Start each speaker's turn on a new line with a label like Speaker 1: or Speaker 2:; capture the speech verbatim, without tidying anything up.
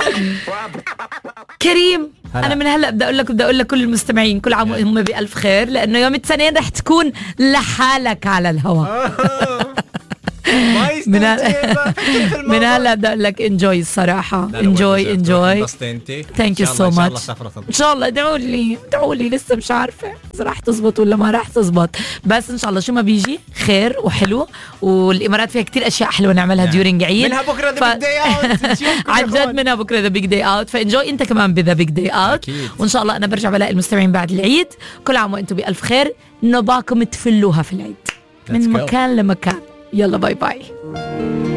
Speaker 1: كريم
Speaker 2: هلا.
Speaker 1: أنا من هلأ بدي أقول لك بدي أقول لك كل المستمعين كل عام وهم بألف خير، لأنه يوم الاثنين رح تكون لحالك على الهواء. من هلا من هلا بدي اقول لك انجوي الصراحه، انجوي انجوي ثانك يو سو ماتش. ان شاء الله ادعوا لي ادعوا لي، لسه مش عارفه اذا راح تزبط ولا ما راح تزبط، بس ان شاء الله شو ما بيجي خير وحلو، والامارات فيها كتير اشياء حلوه نعملها ديورينج عيد.
Speaker 2: منها بكره ذا بيج داي اوت
Speaker 1: عن جد منها بكره ذا بيج داي اوت، فانجوي انت كمان بذا بيج داي اوت. وان شاء الله انا برجع بلاقي المستمعين بعد العيد. كل عام وانتم بالف خير، نباكم تفلوها في العيد من مكان لمكان. يلا باي باي.